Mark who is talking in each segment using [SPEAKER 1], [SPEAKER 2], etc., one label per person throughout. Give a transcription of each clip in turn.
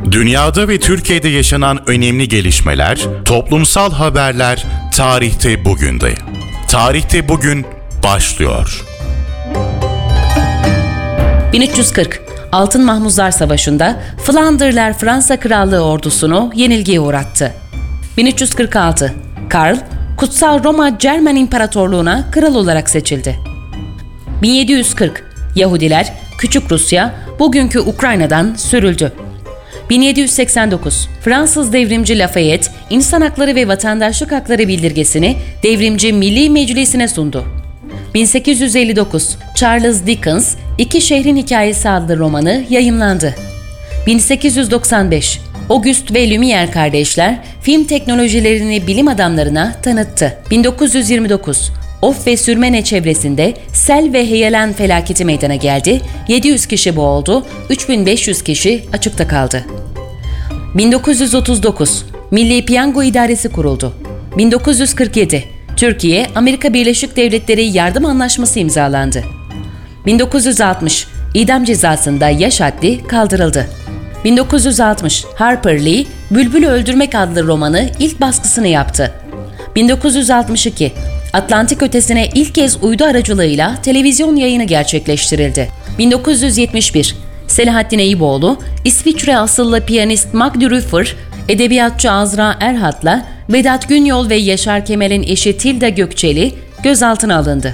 [SPEAKER 1] Dünyada ve Türkiye'de yaşanan önemli gelişmeler, toplumsal haberler tarihte bugünde. Tarihte bugün başlıyor.
[SPEAKER 2] 1340 Altın Mahmuzlar Savaşı'nda Flandırlar Fransa Krallığı ordusunu yenilgiye uğrattı. 1346 Karl, Kutsal Roma Cermen İmparatorluğu'na kral olarak seçildi. 1740 Yahudiler Küçük Rusya, bugünkü Ukrayna'dan sürüldü. 1789 Fransız devrimci Lafayette, İnsan Hakları ve Vatandaşlık Hakları bildirgesini Devrimci Milli Meclisi'ne sundu. 1859 Charles Dickens, İki Şehrin Hikayesi adlı romanı yayımlandı. 1895 Auguste ve Lumière kardeşler film teknolojilerini bilim adamlarına tanıttı. 1929 Of ve Sürmene çevresinde sel ve heyelan felaketi meydana geldi. 700 kişi boğuldu, 3500 kişi açıkta kaldı. 1939 Milli Piyango İdaresi kuruldu. 1947 Türkiye, Amerika Birleşik Devletleri Yardım Anlaşması imzalandı. 1960 İdam cezasında yaş haddi kaldırıldı. 1960 Harper Lee, Bülbül'ü Öldürmek adlı romanı ilk baskısını yaptı. 1962 Atlantik ötesine ilk kez uydu aracılığıyla televizyon yayını gerçekleştirildi. 1971 Selahattin Eyüboğlu, İsviçre asıllı piyanist Magdi Rüffer, edebiyatçı Azra Erhat'la Vedat Günyol ve Yaşar Kemal'in eşi Tilda Gökçeli gözaltına alındı.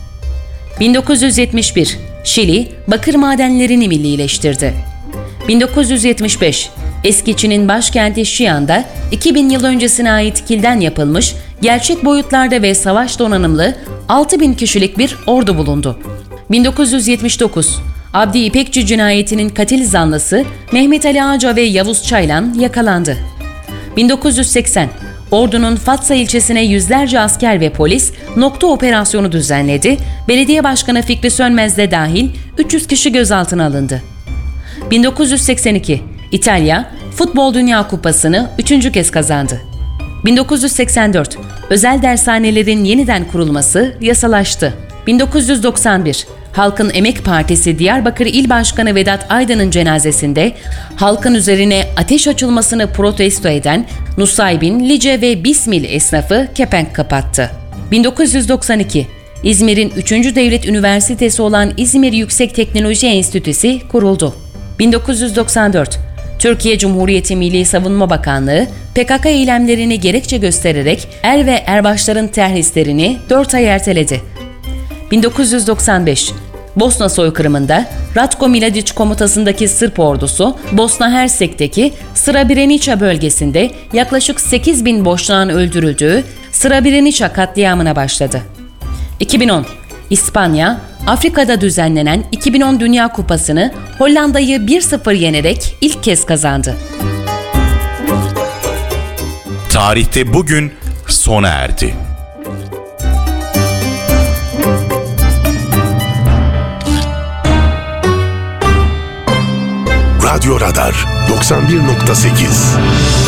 [SPEAKER 2] 1971 Şili, bakır madenlerini millileştirdi. 1975 Eski Çin'in başkenti Xi'an'da 2000 yıl öncesine ait kilden yapılmış, gerçek boyutlarda ve savaş donanımlı 6000 kişilik bir ordu bulundu. 1979 Abdi İpekçi cinayetinin katil zanlısı Mehmet Ali Ağca ve Yavuz Çaylan yakalandı. 1980 Ordu'nun Fatsa ilçesine yüzlerce asker ve polis nokta operasyonu düzenledi. Belediye Başkanı Fikri Sönmez de dahil 300 kişi gözaltına alındı. 1982 İtalya, Futbol Dünya Kupası'nı 3. kez kazandı. 1984 Özel dershanelerin yeniden kurulması yasalaştı. 1991 Halkın Emek Partisi Diyarbakır İl Başkanı Vedat Aydın'ın cenazesinde halkın üzerine ateş açılmasını protesto eden Nusaybin, Lice ve Bismil esnafı kepenk kapattı. 1992 İzmir'in 3. Devlet Üniversitesi olan İzmir Yüksek Teknoloji Enstitüsü kuruldu. 1994 Türkiye Cumhuriyeti Milli Savunma Bakanlığı, PKK eylemlerini gerekçe göstererek er ve erbaşların terhislerini 4 ay erteledi. 1995 Bosna soykırımında Ratko Mladic komutasındaki Sırp ordusu, Bosna Hersek'teki Srebrenica bölgesinde yaklaşık 8.000 Boşnak'ın öldürüldüğü Srebrenica katliamına başladı. 2010 İspanya, Afrika'da düzenlenen 2010 Dünya Kupası'nı Hollanda'yı 1-0 yenerek ilk kez kazandı.
[SPEAKER 1] Tarihte bugün sona erdi.
[SPEAKER 3] Radyo Radar 91.8